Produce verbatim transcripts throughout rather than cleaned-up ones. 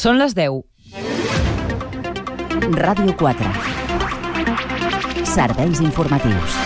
Són les deu. Ràdio quatre. Serveis informatius.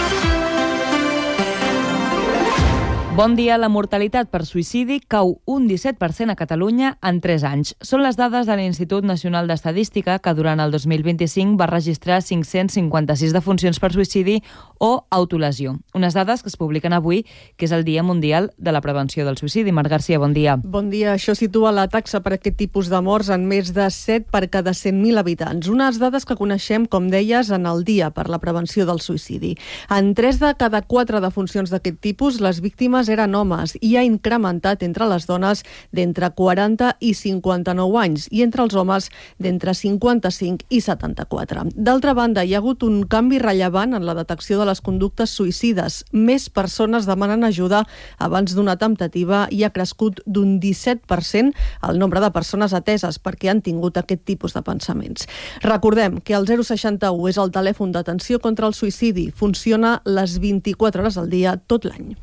Bon dia. La mortalitat per suïcidi cau un disset per cent a Catalunya en tres anys. Són les dades de l'Institut Nacional d'Estadística, que durant el dos mil vint-i-cinc va registrar cinc-cents cinquanta-sis defuncions per suïcidi o autolesió. Unes dades que es publiquen avui, que és el Dia Mundial de la Prevenció del Suïcidi. Marc Garcia, bon dia. Bon dia. Això situa la taxa per aquest tipus de morts en més de set per cada cent mil habitants. Unes dades que coneixem, com deies, en el Dia per la Prevenció del Suïcidi. En tres de cada quatre defuncions d'aquest tipus, les víctimes eren homes i ha incrementat entre les dones d'entre quaranta i cinquanta-nou anys i entre els homes d'entre cinquanta-cinc i setanta-quatre. D'altra banda, hi ha hagut un canvi rellevant en la detecció de les conductes suïcides. Més persones demanen ajuda abans d'una temptativa i ha crescut d'un disset per cent el nombre de persones ateses perquè han tingut aquest tipus de pensaments. Recordem que el zero seixanta u és el telèfon d'atenció contra el suïcidi. Funciona les vint-i-quatre hores al dia tot l'any.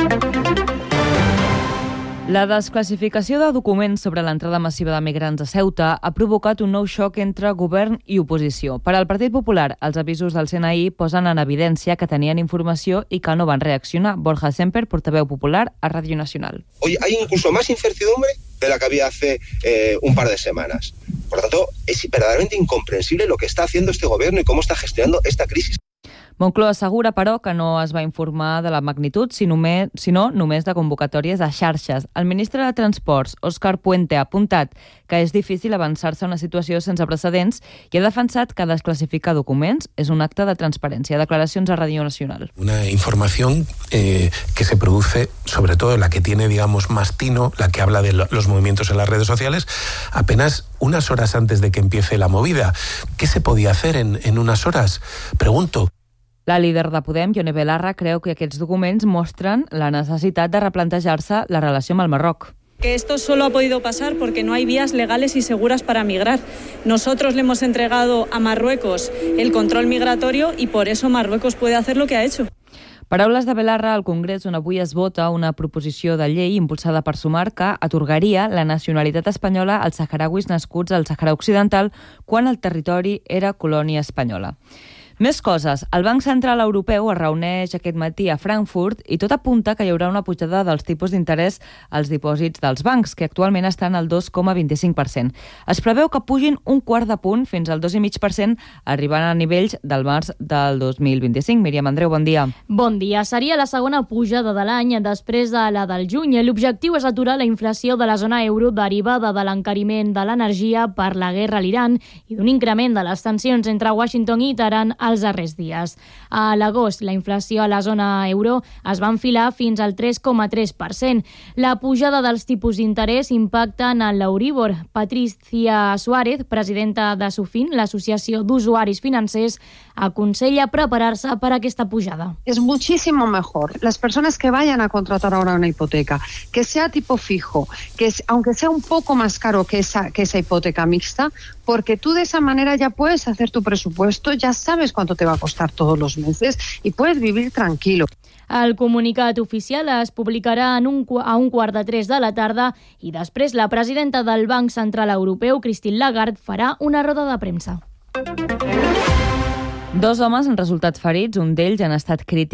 La desclassificació de documents sobre l'entrada massiva de migrants a Ceuta ha provocat un nou xoc entre govern i oposició. Per al Partit Popular, els avisos del C N I posen en evidència que tenien informació i que no van reaccionar. Borja Semper, portaveu popular a Ràdio Nacional. Hoy hay incluso más incertidumbre de la que había hace eh, un par de semanas. Por lo tanto, es verdaderamente incomprensible lo que está haciendo este gobierno y cómo está gestionando esta crisis. Moncloa assegura, però, que no es va informar de la magnitud, sinó només de convocatòries a xarxes. El ministre de Transports, Òscar Puente, ha apuntat que és difícil avançar-se a una situació sense precedents i ha defensat que desclassificar documents és un acte de transparència. Declaracions a Ràdio Nacional. Una información eh, que se produce, sobre todo la que tiene, digamos, más tino, la que habla de los movimientos en las redes sociales, apenas unas horas antes de que empiece la movida. ¿Qué se podía hacer en, en unas horas? Pregunto. La líder de Podem, Ione Belarra, creu que aquests documents mostren la necessitat de replantejar-se la relació amb el Marroc. Que esto solo ha podido pasar porque no hay vías legales y seguras para migrar. Nosotros le hemos entregado a Marruecos el control migratorio y por eso Marruecos puede hacer lo que ha hecho. Paraules de Belarra al Congrés, on avui es vota una proposició de llei impulsada per Sumar que atorgaria la nacionalitat espanyola als saharauis nascuts al Sàhara Occidental quan el territori era colònia espanyola. Més coses. El Banc Central Europeu es reuneix aquest matí a Frankfurt i tot apunta que hi haurà una pujada dels tipus d'interès als dipòsits dels bancs, que actualment estan al dos coma vint-i-cinc per cent. Es preveu que pugin un quart de punt fins al dos coma cinc per cent, arribant a nivells del març del dos mil vint-i-cinc. Míriam Andreu, bon dia. Bon dia. Seria la segona pujada de l'any després de la del juny. L'objectiu és aturar la inflació de la zona euro derivada de l'encariment de l'energia per la guerra a l'Iran i d'un increment de les tensions entre Washington i Teheran els darrers dies. A l'agost, la inflació a la zona euro es va enfilar fins al tres coma tres per cent. La pujada dels tipus d'interès impacta en l'Euríbor. Patricia Suárez, presidenta de SUFIN, l'Associació d'Usuaris Financers, aconsella preparar-se per a aquesta pujada. Es muchísimo mejor las personas que vayan a contratar ahora una hipoteca, que sea tipo fijo, que es, aunque sea un poco más caro que esa, que esa hipoteca mixta, porque tú de esa manera ya puedes hacer tu presupuesto, ya sabes cuánto te va a costar todos los meses y puedes vivir tranquilo. El comunicat oficial es publicarà en un, a un quart de tres de la tarda i després la presidenta del Banc Central Europeu, Christine Lagarde, farà una roda de premsa. Dos homes han resultat ferits, un d'ells en estat crític